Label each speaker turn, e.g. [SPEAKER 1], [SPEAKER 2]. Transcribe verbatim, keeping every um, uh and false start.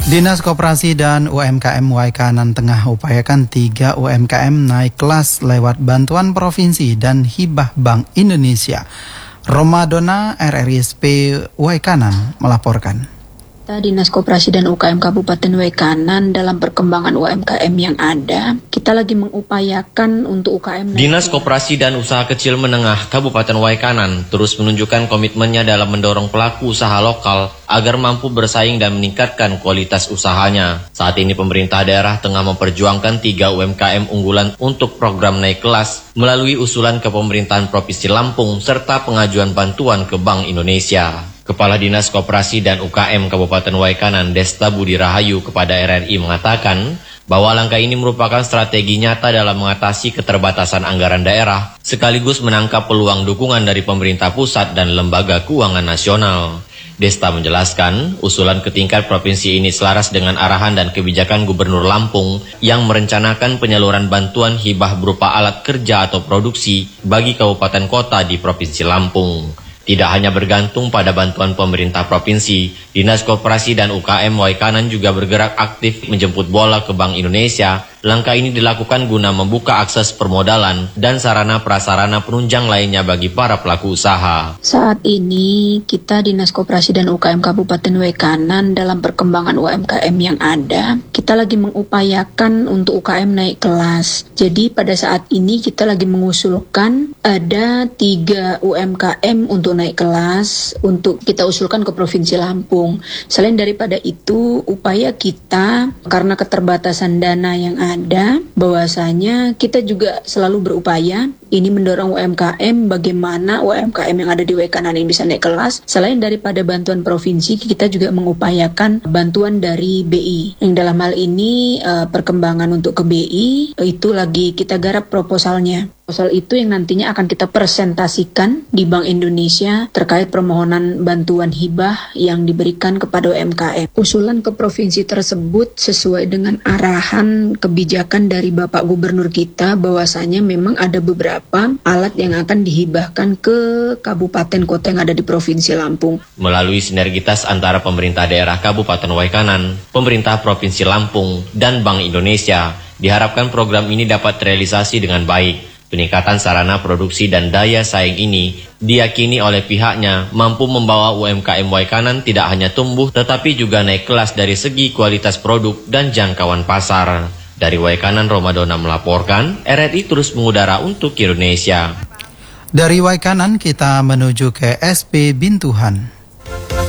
[SPEAKER 1] Dinas Koperasi dan U M K M Waikanan tengah upayakan tiga U M K M naik kelas lewat bantuan provinsi dan hibah Bank Indonesia. Romadona R R I S P Waikanan melaporkan.
[SPEAKER 2] Dinas Koperasi dan U K M Kabupaten Waikanan dalam perkembangan U M K M yang ada, kita lagi mengupayakan untuk U K M.
[SPEAKER 3] Dinas Koperasi dan Usaha Kecil Menengah Kabupaten Waikanan terus menunjukkan komitmennya dalam mendorong pelaku usaha lokal agar mampu bersaing dan meningkatkan kualitas usahanya. Saat ini pemerintah daerah tengah memperjuangkan tiga U M K M unggulan untuk program naik kelas melalui usulan ke pemerintahan Provinsi Lampung serta pengajuan bantuan ke Bank Indonesia. Kepala Dinas Koperasi dan U K M Kabupaten Waikanan Desta Budi Rahayu kepada R R I mengatakan bahwa langkah ini merupakan strategi nyata dalam mengatasi keterbatasan anggaran daerah sekaligus menangkap peluang dukungan dari pemerintah pusat dan lembaga keuangan nasional. Desta menjelaskan, usulan ke tingkat provinsi ini selaras dengan arahan dan kebijakan Gubernur Lampung yang merencanakan penyaluran bantuan hibah berupa alat kerja atau produksi bagi kabupaten kota di Provinsi Lampung. Tidak hanya bergantung pada bantuan pemerintah provinsi, Dinas Koperasi dan U K M Waikanan juga bergerak aktif menjemput bola ke Bank Indonesia. Langkah ini dilakukan guna membuka akses permodalan dan sarana-prasarana penunjang lainnya bagi para pelaku usaha.
[SPEAKER 2] Saat ini kita Dinas Koperasi dan U K M Kabupaten Waikanan dalam perkembangan U M K M yang ada, kita lagi mengupayakan untuk U K M naik kelas. Jadi pada saat ini kita lagi mengusulkan ada tiga U M K M untuk naik kelas untuk kita usulkan ke Provinsi Lampung. Selain daripada itu, upaya kita karena keterbatasan dana yang ada, bahwasanya kita juga selalu berupaya ini mendorong U M K M bagaimana U M K M yang ada di Waikanan ini bisa naik kelas. Selain daripada bantuan provinsi, kita juga mengupayakan bantuan dari B I. Yang dalam hal ini uh, perkembangan untuk ke B I itu lagi kita garap proposalnya. Proposal itu yang nantinya akan kita presentasikan di Bank Indonesia terkait permohonan bantuan hibah yang diberikan kepada U M K M. Usulan ke provinsi tersebut sesuai dengan arahan kebijakan dari Bapak Gubernur kita bahwasanya memang ada beberapa alat yang akan dihibahkan ke kabupaten kota yang ada di Provinsi Lampung.
[SPEAKER 3] Melalui sinergitas antara pemerintah daerah Kabupaten Waikanan, pemerintah Provinsi Lampung, dan Bank Indonesia, diharapkan program ini dapat terrealisasi dengan baik. Peningkatan sarana produksi dan daya saing ini diyakini oleh pihaknya mampu membawa U M K M Waikanan tidak hanya tumbuh tetapi juga naik kelas dari segi kualitas produk dan jangkauan pasar. Dari Waikanan, Romadona melaporkan, R R I terus mengudara untuk Indonesia.
[SPEAKER 1] Dari Waikanan kita menuju ke S P Bintuhan.